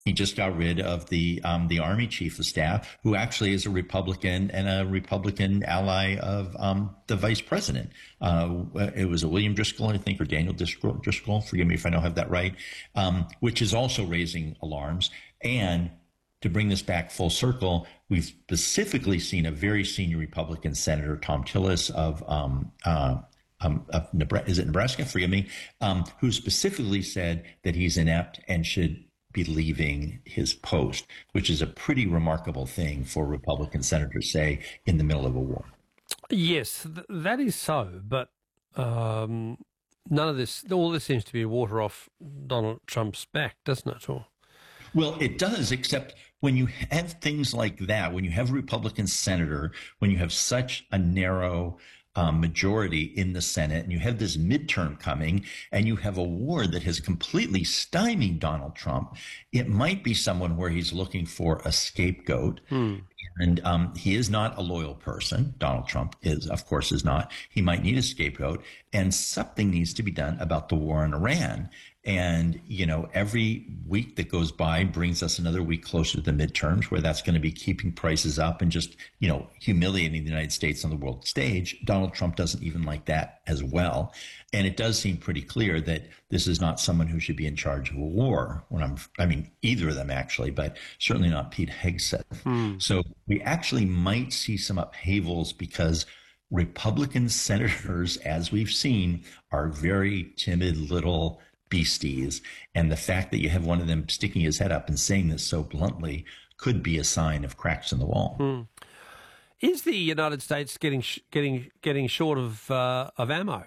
He just got rid of the Army chief of staff, who actually is a Republican and a Republican ally of the vice president. It was a William Driscoll, I think, or Daniel Driscoll. Forgive me if I don't have that right. Which is also raising alarms. And to bring this back full circle, we've specifically seen a very senior Republican senator, Tom Tillis of Nebraska, is it Nebraska? Forgive me, who specifically said that he's inept and should be leaving his post, which is a pretty remarkable thing for a Republican senator to say in the middle of a war. Yes, that is so, but none of this, all this seems to be water off Donald Trump's back, doesn't it? Or well, it does, except when you have things like that, when you have a Republican senator, when you have such a narrow majority in the Senate, and you have this midterm coming, and you have a war that has completely stymied Donald Trump, it might be someone where he's looking for a scapegoat. And he is not a loyal person. Donald Trump is, of course, is not. He might need a scapegoat, and something needs to be done about the war in Iran. And, you know, every week that goes by brings us another week closer to the midterms, where that's going to be keeping prices up and just, you know, humiliating the United States on the world stage. Donald Trump doesn't even like that as well. And it does seem pretty clear that this is not someone who should be in charge of a war. I mean, either of them actually, but certainly not Pete Hegseth. So we actually might see some upheavals because Republican senators, as we've seen, are very timid little beasties. And the fact that you have one of them sticking his head up and saying this so bluntly could be a sign of cracks in the wall. Is the United States getting short of ammo?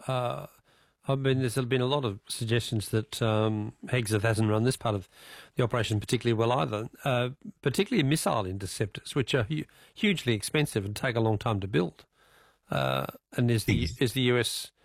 I mean, there's been a lot of suggestions that Hegseth hasn't run this part of the operation particularly well either, particularly missile interceptors, which are hugely expensive and take a long time to build. And is the US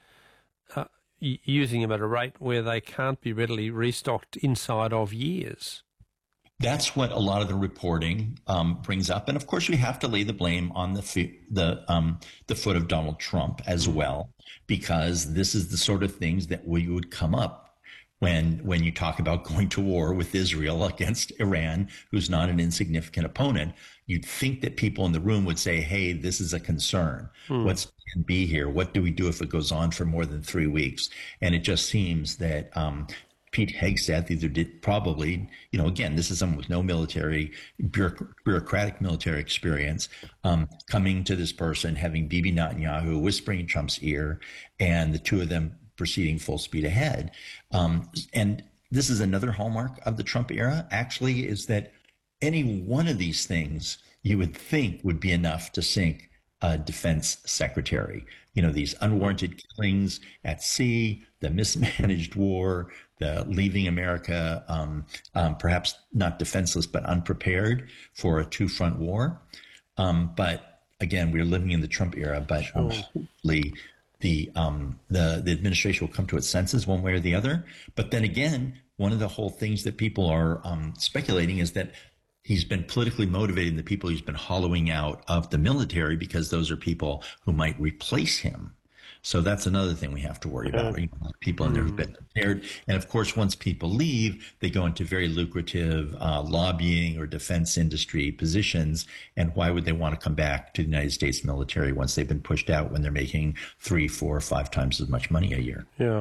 using them at a rate where they can't be readily restocked inside of years? That's what a lot of the reporting brings up, and of course, we have to lay the blame on the foot of Donald Trump as well, because this is the sort of things that would come up when you talk about going to war with Israel against Iran, who's not an insignificant opponent. You'd think that people in the room would say, "Hey, this is a concern. What's plan B here? What do we do if it goes on for more than 3 weeks?" And it just seems that Pete Hegseth either did probably, you know, again, this is someone with no bureaucratic military experience, coming to this person, having Bibi Netanyahu whispering in Trump's ear, and the two of them proceeding full speed ahead. And this is another hallmark of the Trump era, actually, is that any one of these things you would think would be enough to sink a defense secretary. You know, these unwarranted killings at sea, the mismanaged war, the leaving America perhaps not defenseless but unprepared for a two-front war. But again, we're living in the Trump era, but hopefully the administration will come to its senses one way or the other. But then again, one of the whole things that people are speculating is that he's been politically motivating the people he's been hollowing out of the military, because those are people who might replace him. So that's another thing we have to worry about. You know, people in there who've been prepared. And of course, once people leave, they go into very lucrative lobbying or defense industry positions. And why would they want to come back to the United States military once they've been pushed out, when they're making 3, 4, 5 times as much money a year? Yeah.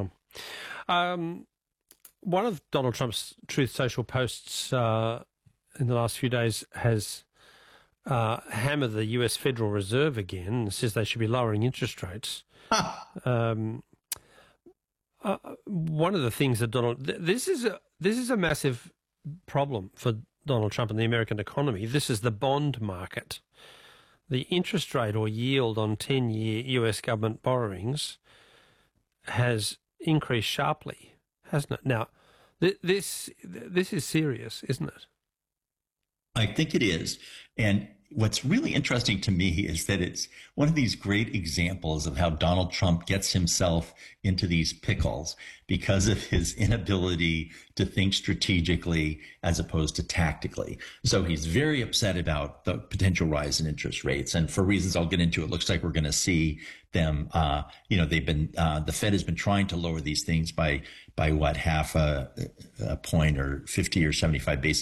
One of Donald Trump's Truth Social posts in the last few days has hammered the US Federal Reserve again and says they should be lowering interest rates. One of the things that this is a massive problem for Donald Trump and the American economy. This is the bond market. The interest rate or yield on 10-year US government borrowings has increased sharply, hasn't it? Now, this is serious, isn't it? I think it is. And what's really interesting to me is that it's one of these great examples of how Donald Trump gets himself into these pickles because of his inability to think strategically as opposed to tactically. So he's very upset about the potential rise in interest rates. And for reasons I'll get into, it looks like we're going to see them, they've been, the Fed has been trying to lower these things by what, half a point or 50 or 75 basis